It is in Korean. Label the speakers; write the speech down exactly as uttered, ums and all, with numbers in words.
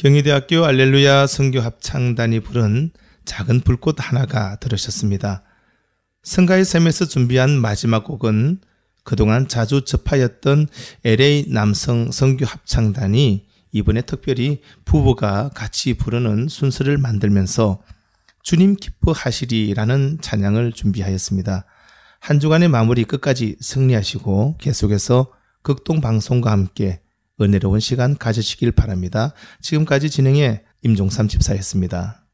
Speaker 1: 경희대학교 할렐루야 선교 합창단이 부른 작은 불꽃 하나가 들으셨습니다. 성가의 샘에서 준비한 마지막 곡은 그동안 자주 접하였던 엘에이 남성 선교 합창단이 이번에 특별히 부부가 같이 부르는 순서를 만들면서 주님 기뻐하시리라는 찬양을 준비하였습니다. 한 주간의 마무리 끝까지 승리하시고 계속해서 극동방송과 함께 은혜로운 시간 가지시길 바랍니다. 지금까지 진행의 임종삼 집사였습니다.